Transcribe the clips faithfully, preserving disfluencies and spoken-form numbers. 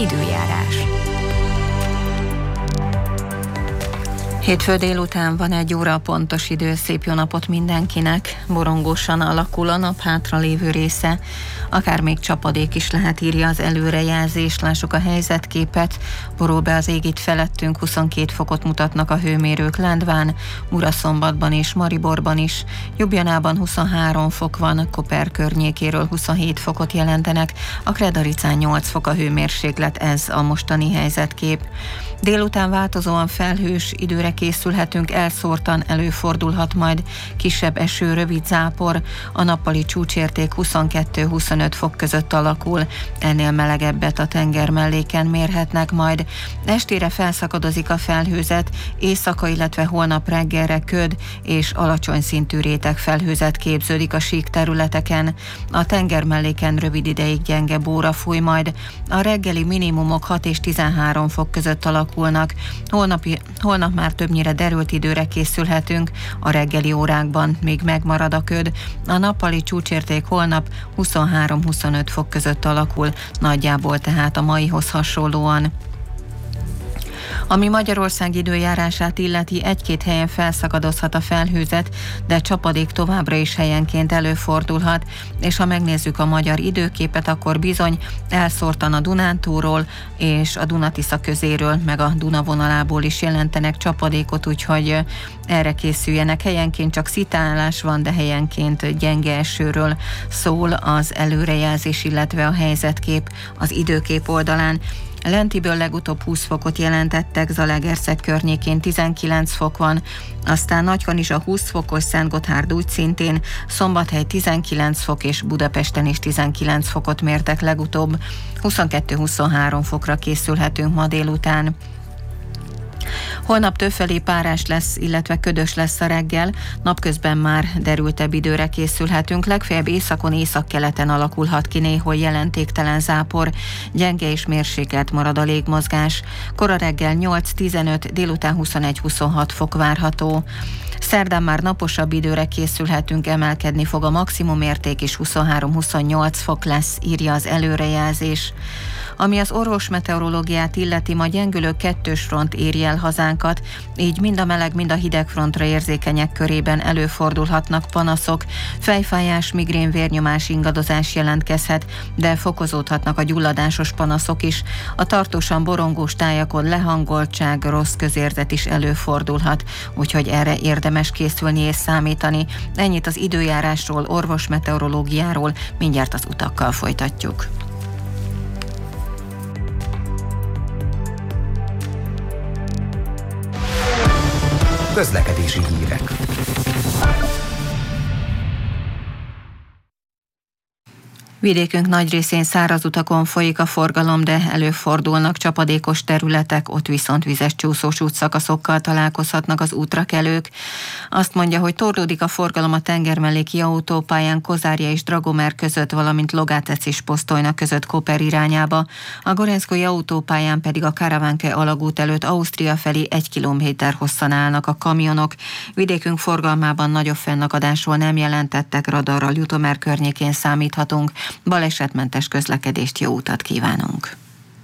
Időjárás. Hétfő délután van egy óra pontos idő, szép jó napot mindenkinek. Borongósan alakul a nap hátralévő része, akár még csapadék is lehet, írja az előrejelzés. Lássuk a helyzetképet. Borul be az ég itt felettünk, huszonkét fokot mutatnak a hőmérők Lendván, Muraszombatban és Mariborban is. Jubjanában huszonhárom fok van, Koper környékéről huszonhét fokot jelentenek, a Kredaricán nyolc fok a hőmérséklet, ez a mostani helyzetkép. Délután változóan felhős időre készülhetünk, elszórtan előfordulhat majd kisebb eső, rövid zápor, a nappali csúcsérték huszonkettő-huszonöt fok között alakul, ennél melegebbet a tenger melléken mérhetnek majd. Estére felszakadozik a felhőzet, éjszaka, illetve holnap reggelre köd és alacsony szintű réteg felhőzet képződik a sík területeken. A tenger melléken rövid ideig gyenge bóra fúj majd, a reggeli minimumok hat és tizenhárom fok között alakulnak. Holnap, holnap már többnyire derült időre készülhetünk, a reggeli órákban még megmarad a köd, a nappali csúcsérték holnap huszonhárom-huszonöt fok között alakul, nagyjából tehát a maihoz hasonlóan. Ami Magyarország időjárását illeti, egy-két helyen felszakadozhat a felhőzet, de csapadék továbbra is helyenként előfordulhat, és ha megnézzük a magyar időképet, akkor bizony elszórtan a Dunántúlról és a Duna-Tisza közéről, meg a Duna vonalából is jelentenek csapadékot, úgyhogy erre készüljenek. Helyenként csak szitálás van, de helyenként gyenge esőről szól az előrejelzés, illetve a helyzetkép az időkép oldalán. Lentiből legutóbb húsz fokot jelentettek, Zalaegerszeg környékén tizenkilenc fok van, aztán Nagykanizsa húsz fokos, Szentgotthárd úgy szintén, Szombathely tizenkilenc fok és Budapesten is tizenkilenc fokot mértek legutóbb, huszonkettő-huszonhárom fokra készülhetünk ma délután. Holnap többfelé párás lesz, illetve ködös lesz a reggel, napközben már derültebb időre készülhetünk, legfeljebb északon, északkeleten alakulhat ki néhol jelentéktelen zápor, gyenge és mérsékelt marad a légmozgás, kora reggel nyolc-tizenöt, délután huszonegy-huszonhat fok várható. Szerdán már naposabb időre készülhetünk, emelkedni fog a maximumérték és huszonhárom-huszonnyolc fok lesz, írja az előrejelzés. Ami az orvosmeteorológiát illeti, ma gyengülő kettős front éri el hazánkat, így mind a meleg, mind a hideg frontra érzékenyek körében előfordulhatnak panaszok, fejfájás, migrén, vérnyomás, ingadozás jelentkezhet, de fokozódhatnak a gyulladásos panaszok is. A tartósan borongós tájakon lehangoltság, rossz közérzet is előfordulhat, úgyhogy erre érdemes készülni és számítani. Ennyit az időjárásról, orvosmeteorológiáról, mindjárt az utakkal folytatjuk. Közlekedési hírek. Vidékünk nagy részén száraz utakon folyik a forgalom, de előfordulnak csapadékos területek, ott viszont vizes csúszós útszakaszokkal találkozhatnak az útrakelők. Azt mondja, hogy torlódik a forgalom a tengermelléki autópályán Kozárja és Dragomer között, valamint Logátec és Posztolyna között Koper irányába. A Gorenszkai autópályán pedig a Karavánke alagút előtt Ausztria felé egy kilométer hosszan állnak a kamionok. Vidékünk forgalmában nagyobb fennakadásról nem jelentettek, radarral Jutomer környékén számíthatunk. Balesetmentes közlekedést, jó utat kívánunk!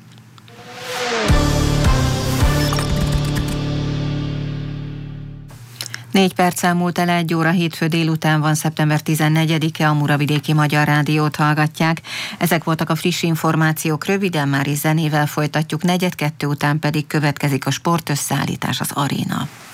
Négy perccel múlt el egy óra, hétfő délután van, szeptember tizennegyedike, a Muravidéki Magyar Rádiót hallgatják. Ezek voltak a friss információk, röviden már is zenével folytatjuk, negyed kettő után pedig következik a sportösszeállítás, az Aréna.